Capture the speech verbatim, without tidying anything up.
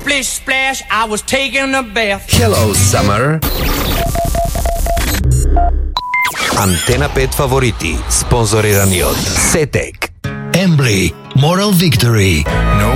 Splish splash, I was taking a bath. Hello Summer. Antena πέντε φαβορίτη. Σπόνσορ Ιρανιών. Σέτεκ. Embly. Moral victory. No